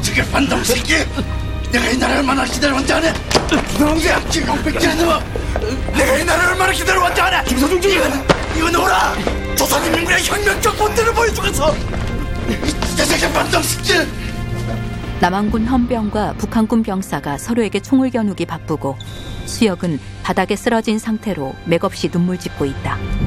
저게 반동 새끼! 내가 이 나라를 얼마나 기다려왔지 않아? 농장 지금 뺏기는 놈아! 내가 이 나라를 얼마나 기다려왔지 않아? 김서중 중! 이거 놓으라! 조선인민군의 혁명적 본때를 보여주겠어! 저 새끼 반동 새끼! 남한군 헌병과 북한군 병사가 서로에게 총을 겨누기 바쁘고 수혁은 바닥에 쓰러진 상태로 맥없이 눈물 짓고 있다.